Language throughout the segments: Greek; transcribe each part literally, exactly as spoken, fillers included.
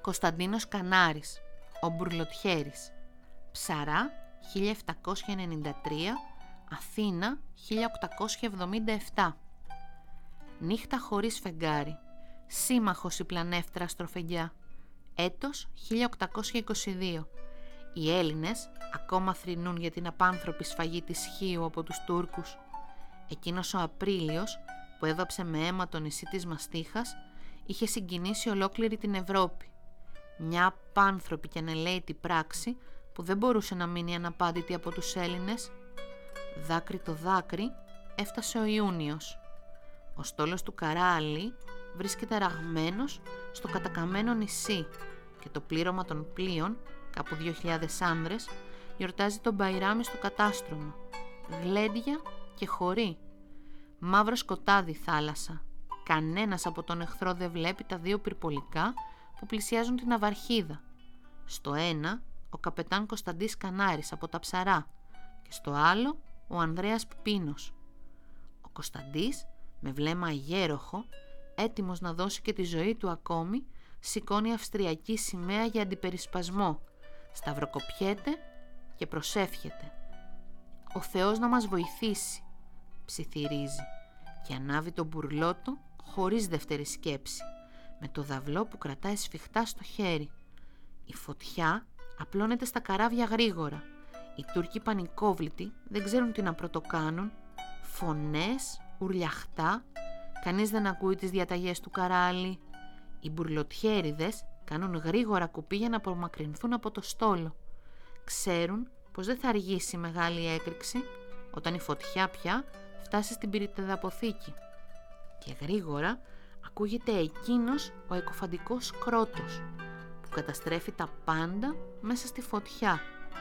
Κωνσταντίνος Κανάρης, ο Μπουρλοτιέρης. Ψαρά χίλια επτακόσια ενενήντα τρία, Αθήνα χίλια οκτακόσια εβδομήντα επτά. Νύχτα χωρίς φεγγάρι, σύμμαχος η πλανεύτρα αστροφεγγιά. Έτος χίλια οκτακόσια είκοσι δύο. Οι Έλληνες ακόμα θρηνούν για την απάνθρωπη σφαγή της Χίου από τους Τούρκους. Εκείνος ο Απρίλιος που έβαψε με αίμα το νησί της Μαστίχας είχε συγκινήσει ολόκληρη την Ευρώπη. Μια απάνθρωπη και ανελαίτη πράξη που δεν μπορούσε να μείνει αναπάντητη από τους Έλληνες. Δάκρυ το δάκρυ έφτασε ο Ιούνιος. Ο στόλος του Καράλη βρίσκεται ραγμένος στο κατακαμμένο νησί και το πλήρωμα των πλοίων, κάπου δύο χιλιάδες άνδρες, γιορτάζει τον Μπαϊράμι στο κατάστρωμα. Γλέντια και χωρί. Μαύρο σκοτάδι θάλασσα. Κανένας από τον εχθρό δεν βλέπει τα δύο πυρπολικά που πλησιάζουν την Ναυαρχίδα. Στο ένα ο καπετάν Κωνσταντής Κανάρης από τα Ψαρά και στο άλλο ο Ανδρέας Πιπίνος. Ο Κωνσταντής, με βλέμμα αγέροχο, έτοιμος να δώσει και τη ζωή του ακόμη, σηκώνει αυστριακή σημαία για αντιπερισπασμό, σταυροκοπιέται και προσεύχεται. «Ο Θεός να μας βοηθήσει», ψιθυρίζει και ανάβει τον μπουρλότο χωρίς δεύτερη σκέψη, με το δαυλό που κρατάει σφιχτά στο χέρι. Η φωτιά απλώνεται στα καράβια γρήγορα. Οι Τούρκοι πανικόβλητοι δεν ξέρουν τι να πρωτοκάνουν. Φωνές, ουρλιαχτά, κανείς δεν ακούει τις διαταγές του Καράλη. Οι μπουρλοτιέριδες κάνουν γρήγορα κουπί για να απομακρυνθούν από το στόλο. Ξέρουν πως δεν θα αργήσει η μεγάλη έκρηξη όταν η φωτιά πια φτάσει στην πυρητεδαποθήκη. Και γρήγορα ακούγεται εκείνος ο εκοφαντικός κρότος που καταστρέφει τα πάντα μέσα στη φωτιά.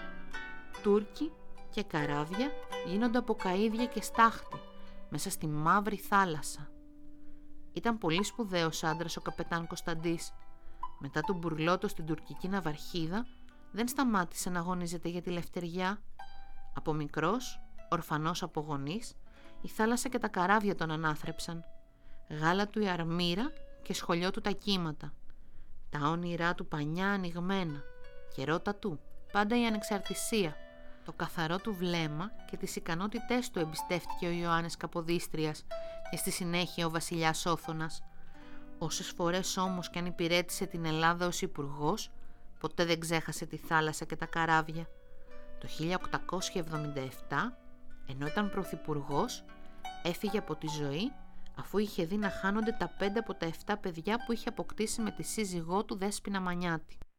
Τούρκοι και καράβια γίνονται από καΐδια και στάχτη μέσα στη μαύρη θάλασσα. Ήταν πολύ σπουδαίος άντρας ο καπετάν Κωνσταντής. Μετά τον μπουρλότο στην τουρκική Ναυαρχίδα δεν σταμάτησε να αγωνίζεται για τη λευτεριά. Από μικρός, ορφανός από γονείς, η θάλασσα και τα καράβια τον ανάθρεψαν. Γάλα του η αρμύρα και σχολιό του τα κύματα. Τα όνειρά του πανιά ανοιγμένα. Και ρώτα του πάντα η ανεξαρτησία. Το καθαρό του βλέμμα και τις ικανότητές του εμπιστεύτηκε ο Ιωάννης Καποδίστριας και στη συνέχεια ο βασιλιάς Όθωνας. Όσες φορές όμως κι αν υπηρέτησε την Ελλάδα ως υπουργός, ποτέ δεν ξέχασε τη θάλασσα και τα καράβια. Το χίλια οκτακόσια εβδομήντα επτά, ενώ ήταν πρωθυπουργός, έφυγε από τη ζωή αφού είχε δει να χάνονται τα πέντε από τα επτά παιδιά που είχε αποκτήσει με τη σύζυγό του Δέσποινα Μανιάτη.